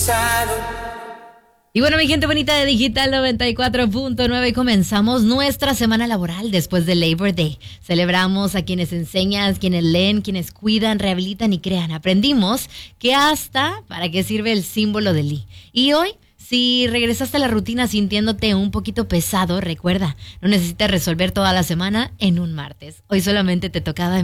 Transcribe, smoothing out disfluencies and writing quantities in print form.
Y bueno, mi gente bonita de Digital 94.9, comenzamos nuestra semana laboral después del Labor Day. Celebramos a quienes enseñan, quienes leen, quienes cuidan, rehabilitan y crean. Aprendimos que hasta para qué sirve el símbolo del I. Y hoy, si regresaste a la rutina sintiéndote un poquito pesado, recuerda, no necesitas resolver toda la semana en un martes. Hoy solamente te tocaba